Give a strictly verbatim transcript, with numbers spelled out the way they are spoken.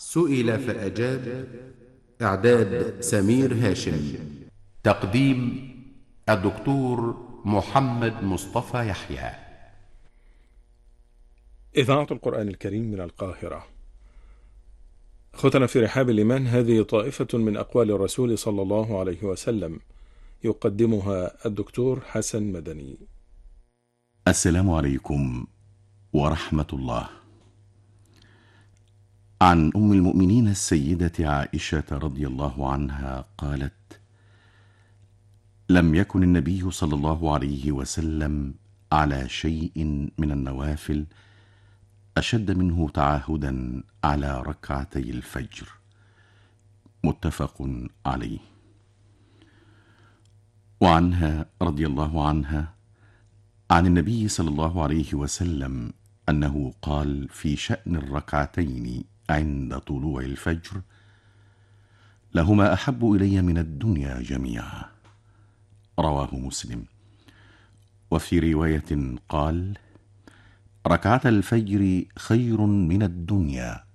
سئل فأجاب. إعداد سمير هاشم. تقديم الدكتور محمد مصطفى يحيى. إذاعة القرآن الكريم من القاهرة. أخوتنا في رحاب الإيمان، هذه طائفة من أقوال الرسول صلى الله عليه وسلم، يقدمها الدكتور حسن مدني. السلام عليكم ورحمة الله. عن أم المؤمنين السيدة عائشة رضي الله عنها قالت: لم يكن النبي صلى الله عليه وسلم على شيء من النوافل أشد منه تعاهدا على ركعتي الفجر. متفق عليه. وعنها رضي الله عنها عن النبي صلى الله عليه وسلم أنه قال في شأن الركعتين عند طلوع الفجر: لهما أحب إلي من الدنيا جميعا. رواه مسلم. وفي رواية قال: ركعتا الفجر خير من الدنيا